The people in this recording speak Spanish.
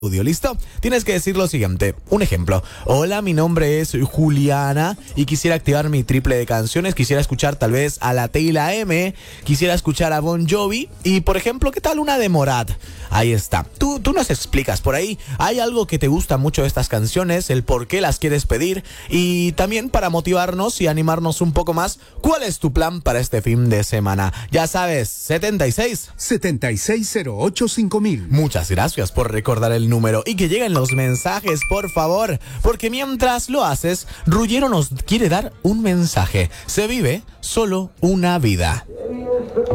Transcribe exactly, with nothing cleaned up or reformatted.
audio, ¿listo? Tienes que decir lo siguiente, un ejemplo. Hola, mi nombre es Juliana y quisiera activar mi triple de canciones. Quisiera escuchar tal vez a la T y la M, quisiera escuchar a Bon Jovi y, por ejemplo, ¿qué tal una de Morat? Ahí está. Tú, tú nos explicas por ahí. ¿Hay algo que te gusta mucho de estas canciones? ¿El por qué las quieres pedir? Y también para motivarnos y animarnos un poco más, ¿cuál es tu plan para este fin de semana? Ya sabes, setenta y seis setenta y seis cero ocho cinco mil. Muchas gracias por recordar el número y que lleguen los mensajes, por favor, porque mientras lo haces, Ruggiero nos quiere dar un mensaje. Se vive solo una vida.